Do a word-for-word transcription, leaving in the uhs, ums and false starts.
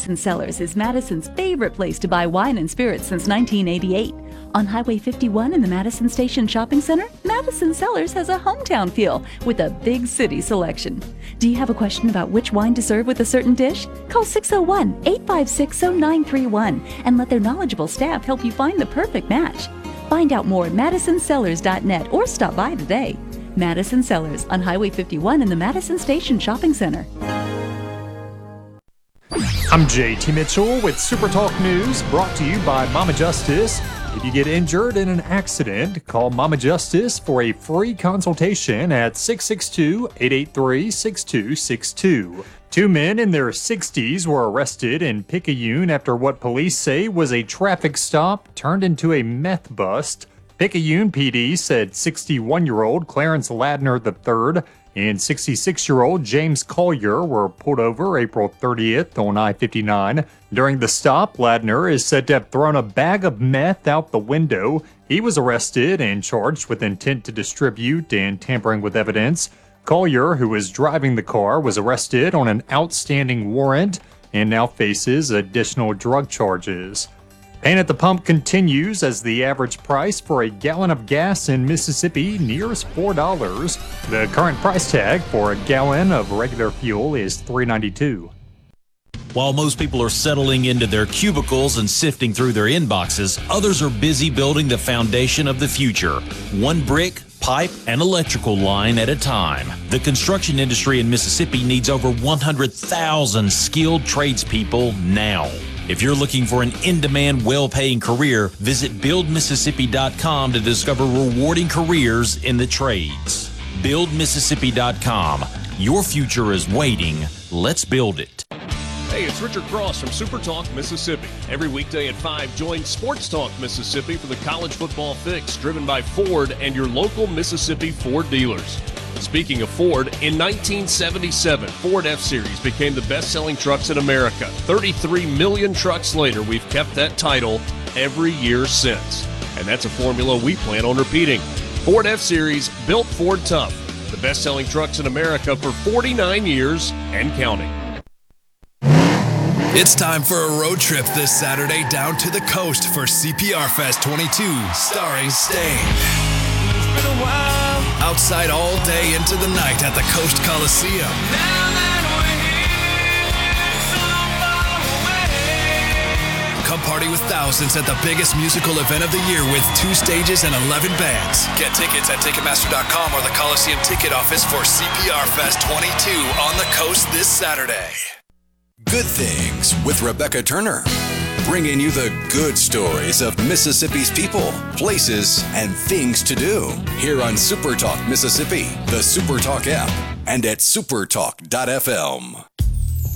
Madison Cellars is Madison's favorite place to buy wine and spirits since nineteen eighty-eight. On Highway fifty-one in the Madison Station Shopping Center, Madison Cellars has a hometown feel with a big city selection. Do you have a question about which wine to serve with a certain dish? Call six oh one, eight five six, oh nine three one and let their knowledgeable staff help you find the perfect match. Find out more at madison cellars dot net or stop by today. Madison Cellars on Highway fifty-one in the Madison Station Shopping Center. I'm J T Mitchell with Super Talk News, brought to you by Mama Justice. If you get injured in an accident, call Mama Justice for a free consultation at six six two, eight eight three, six two six two. Two men in their sixties were arrested in Picayune after what police say was a traffic stop turned into a meth bust. Picayune P D said sixty-one-year-old Clarence Ladner the third and sixty-six-year-old James Collier were pulled over April thirtieth on I fifty-nine. During the stop, Ladner is said to have thrown a bag of meth out the window. He was arrested and charged with intent to distribute and tampering with evidence. Collier, who was driving the car, was arrested on an outstanding warrant and now faces additional drug charges. Pain at the pump continues as the average price for a gallon of gas in Mississippi nears four dollars. The current price tag for a gallon of regular fuel is three dollars and ninety-two cents. While most people are settling into their cubicles and sifting through their inboxes, others are busy building the foundation of the future. One brick, pipe, and electrical line at a time. The construction industry in Mississippi needs over one hundred thousand skilled tradespeople now. If you're looking for an in-demand, well-paying career, visit build mississippi dot com to discover rewarding careers in the trades. build mississippi dot com. Your future is waiting. Let's build it. Hey, it's Richard Cross from Super Talk Mississippi. Every weekday at five, join Sports Talk Mississippi for the college football fix, driven by Ford and your local Mississippi Ford dealers. Speaking of Ford, in nineteen seventy-seven, Ford F-Series became the best-selling trucks in America. thirty-three million trucks later, we've kept that title every year since. And that's a formula we plan on repeating. Ford F-Series, built Ford tough. The best-selling trucks in America for forty-nine years and counting. It's time for a road trip this Saturday down to the coast for C P R Fest twenty-two, starring Staind. It's been a while. Outside all day into the night at the Coast Coliseum. Now that we're here, so far away. Come party with thousands at the biggest musical event of the year with two stages and eleven bands. Get tickets at Ticketmaster dot com or the Coliseum Ticket Office for C P R Fest twenty-two on the coast this Saturday. Good Things with Rebecca Turner, bringing you the good stories of Mississippi's people, places, and things to do here on Super Talk Mississippi, the Super Talk app, and at super talk dot f m.